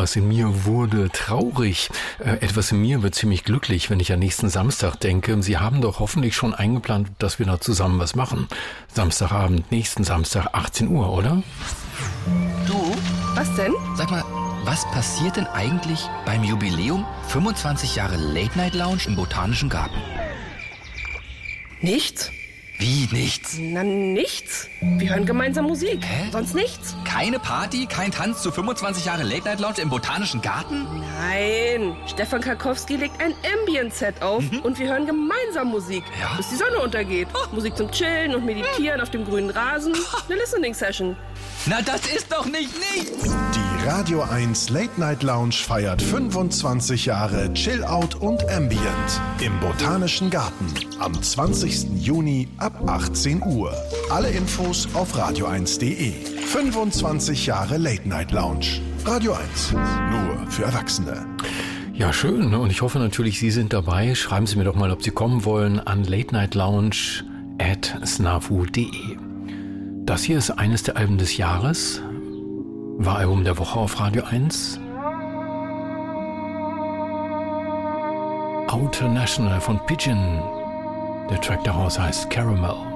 Etwas in mir wurde traurig. Etwas in mir wird ziemlich glücklich, wenn ich an nächsten Samstag denke. Sie haben doch hoffentlich schon eingeplant, dass wir da zusammen was machen. Samstagabend, nächsten Samstag, 18 Uhr, oder? Du? Was denn? Sag mal, was passiert denn eigentlich beim Jubiläum 25 Jahre Late Night Lounge im Botanischen Garten? Nichts? Wie nichts? Na, nichts. Wir hören gemeinsam Musik. Hä? Sonst nichts. Keine Party, kein Tanz zu 25 Jahre Late Night Lounge im Botanischen Garten? Nein. Stefan Karkowski legt ein Ambient-Set auf und wir hören gemeinsam Musik, Ja? bis die Sonne untergeht. Musik zum Chillen und Meditieren auf dem grünen Rasen. Eine Listening-Session. Na, das ist doch nicht nichts! Die Radio 1 Late Night Lounge feiert 25 Jahre Chill Out und Ambient im Botanischen Garten am 20. Juni ab 18 Uhr. Alle Infos auf radio1.de. 25 Jahre Late Night Lounge. Radio 1, nur für Erwachsene. Ja, schön. Und ich hoffe natürlich, Sie sind dabei. Schreiben Sie mir doch mal, ob Sie kommen wollen, an latenightlounge@snafu.de. Das hier ist eines der Alben des Jahres. War Album der Woche auf Radio 1. Outer National von Pigeon. Der Track daraus heißt Caramel.